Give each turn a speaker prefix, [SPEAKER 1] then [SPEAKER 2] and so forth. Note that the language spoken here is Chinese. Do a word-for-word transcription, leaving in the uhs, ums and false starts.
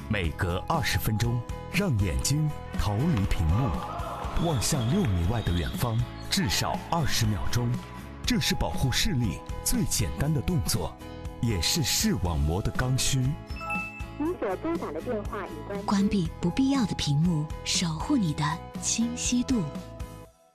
[SPEAKER 1] 每隔二十分钟，让眼睛逃离屏幕，望向六米外的远方，至少二十秒钟。这是保护视力最简单的动作，也是视网膜的刚需。
[SPEAKER 2] 您所拨打的电话已关。
[SPEAKER 3] 关闭不必要的屏幕，守护你的清晰度。